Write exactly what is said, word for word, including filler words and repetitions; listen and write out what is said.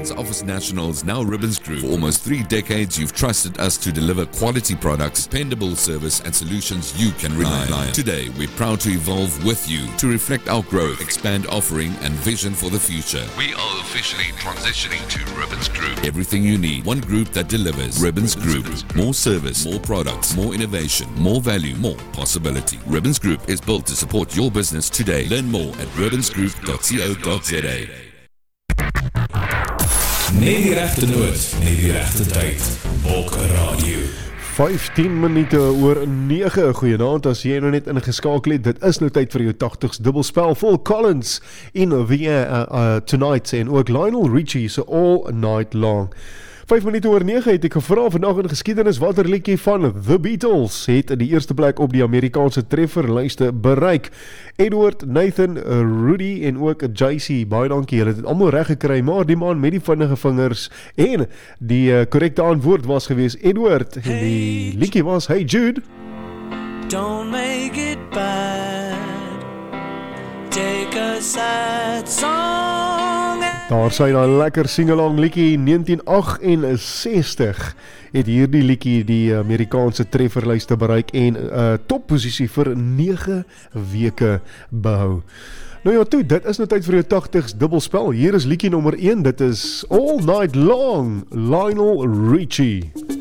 Ribbons offers nationals, now Ribbons Group. For almost three decades, you've trusted us to deliver quality products, dependable service, and solutions you can rely on. Today, we're proud to evolve with you to reflect our growth, expand offering, and vision for the future. We are officially transitioning to Ribbons Group. Everything you need, one group that delivers. Ribbons Group. More service, more products, more innovation, more value, more possibility. Ribbons Group is built to support your business today. Learn more at ribbons group dot co dot za. Nee die regte noot, nee die regte tyd. Bok Radio. vyftien minute oor nege. Goeienaand, as jy nou net ingeskakel het, dit is nou tyd vir jou tagtigs dubbelspel. Phil Collins in The uh, uh, Tonight en ook Lionel Richie se All Night Long. vyf minute oor nege het ek gevra vandag in geskiedenis watter liedjie van The Beatles het die eerste plek op die Amerikaanse trefferlyste bereik. Edward, Nathan, Rudy en ook J C, baie dankie, hulle het het allemaal reg gekry, maar die man met die vinnige vingers en die korrekte uh, antwoord was gewees Edward en die liedjie was Hey Jude. Don't make it bad. Take a sad song. Daar sy dan lekker sing-along liedjie negentien agt-en-sestig het hierdie liedjie die Amerikaanse trefferlyste bereik en uh, topposisie vir nege weke behou. Nou ja toe, dit is nou tyd vir jou tagtigs dubbelspel. Hier is liedjie nommer een, dit is All Night Long, Lionel Richie.